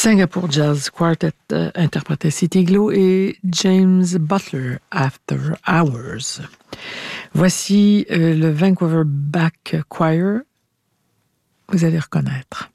Singapore Jazz Quartet interprétait City Glow et James Butler, After Hours. Voici le Vancouver Bach Choir. Vous allez reconnaître.